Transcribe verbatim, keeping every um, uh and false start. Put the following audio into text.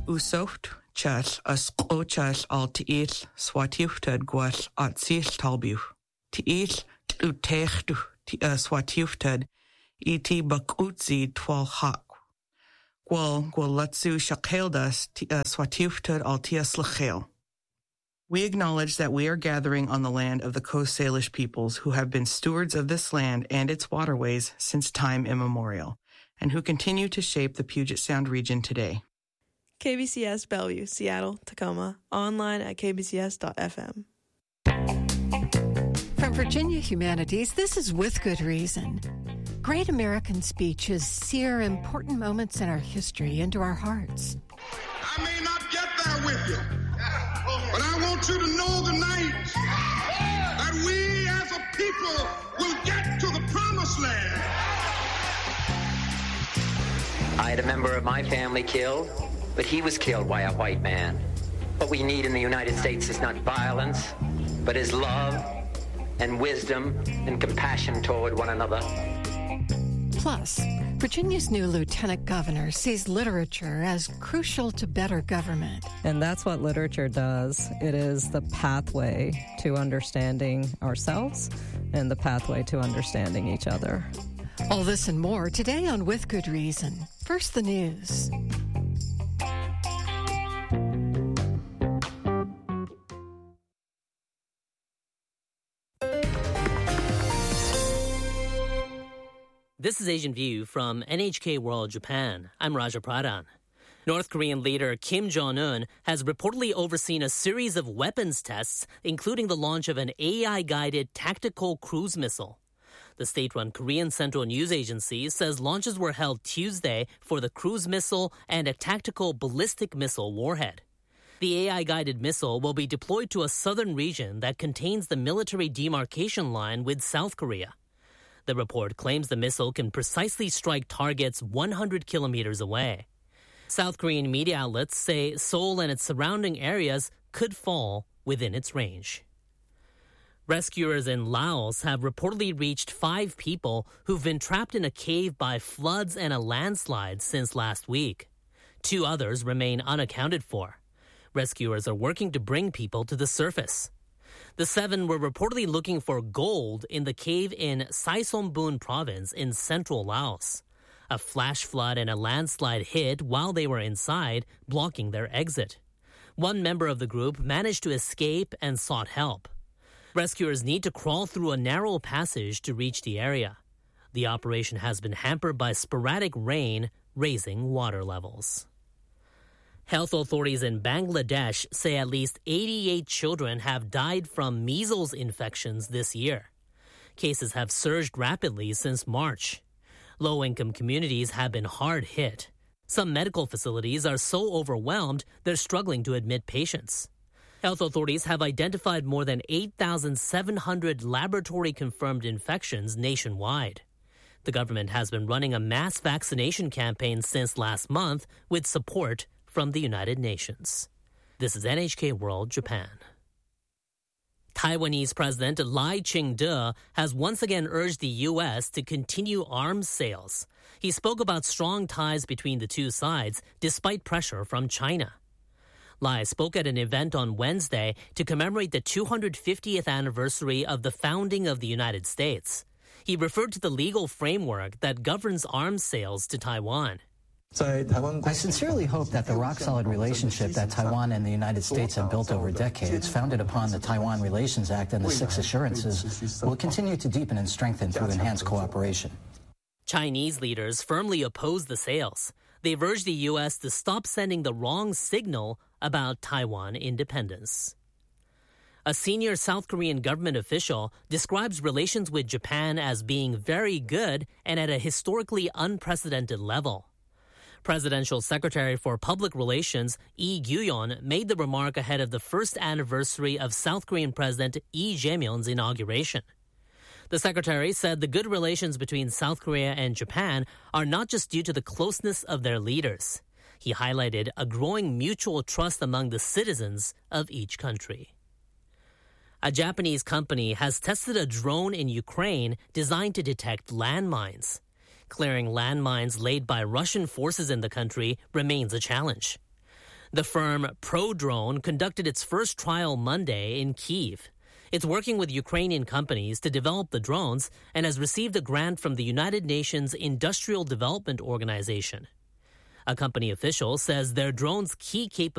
Usoft chas as qochas al tiis swatiuftad guas at sis talbu. Tiis utechtu ti swatiuftad iti bakutzi twal hak. Gwal gwalutsu shakeldas ti swatiuftad al tias lachel. We acknowledge that we are gathering on the land of the Coast Salish peoples who have been stewards of this land and its waterways since time immemorial, and who continue to shape the Puget Sound region today. K B C S Bellevue, Seattle, Tacoma, online at k b c s dot f m. From Virginia Humanities, this is With Good Reason. Great American speeches sear important moments in our history into our hearts. I may not get there with you, but I want you to know tonight that we as a people will get to the promised land. I had a member of my family killed, but he was killed by a white man. What we need in the United States is not violence, but is love and wisdom and compassion toward one another. Plus, Virginia's new lieutenant governor sees literature as crucial to better government. And that's what literature does. It is the pathway to understanding ourselves and the pathway to understanding each other. All this and more today on With Good Reason. First, the news. This is Asian View from N H K World Japan. I'm Raja Pradhan. North Korean leader Kim Jong-un has reportedly overseen a series of weapons tests, including the launch of an A I-guided tactical cruise missile. The state-run Korean Central News Agency says launches were held Tuesday for the cruise missile and a tactical ballistic missile warhead. The A I-guided missile will be deployed to a southern region that contains the military demarcation line with South Korea. The report claims the missile can precisely strike targets one hundred kilometers away. South Korean media outlets say Seoul and its surrounding areas could fall within its range. Rescuers in Laos have reportedly reached five people who've been trapped in a cave by floods and a landslide since last week. Two others remain unaccounted for. Rescuers are working to bring people to the surface. The seven were reportedly looking for gold in the cave in Saisombun province in central Laos. A flash flood and a landslide hit while they were inside, blocking their exit. One member of the group managed to escape and sought help. Rescuers need to crawl through a narrow passage to reach the area. The operation has been hampered by sporadic rain, raising water levels. Health authorities in Bangladesh say at least eighty-eight children have died from measles infections this year. Cases have surged rapidly since March. Low-income communities have been hard hit. Some medical facilities are so overwhelmed they're struggling to admit patients. Health authorities have identified more than eight thousand seven hundred laboratory-confirmed infections nationwide. The government has been running a mass vaccination campaign since last month with support from the United Nations. This is N H K World Japan. Taiwanese President Lai Ching-te has once again urged the U S to continue arms sales. He spoke about strong ties between the two sides despite pressure from China. Lai spoke at an event on Wednesday to commemorate the two hundred fiftieth anniversary of the founding of the United States. He referred to the legal framework that governs arms sales to Taiwan. I sincerely hope that the rock-solid relationship that Taiwan and the United States have built over decades, founded upon the Taiwan Relations Act and the Six Assurances, will continue to deepen and strengthen through enhanced cooperation. Chinese leaders firmly oppose the sales. They've urged the U S to stop sending the wrong signal about Taiwan independence. A senior South Korean government official describes relations with Japan as being very good and at a historically unprecedented level. Presidential Secretary for Public Relations Lee Gyu-yeon made the remark ahead of the first anniversary of South Korean President Lee Jae-myung's inauguration. The secretary said the good relations between South Korea and Japan are not just due to the closeness of their leaders. He highlighted a growing mutual trust among the citizens of each country. A Japanese company has tested a drone in Ukraine designed to detect landmines. Clearing landmines laid by Russian forces in the country remains a challenge. The firm Prodrone conducted its first trial Monday in Kyiv. It's working with Ukrainian companies to develop the drones and has received a grant from the United Nations Industrial Development Organization. A company official says their drone's key capability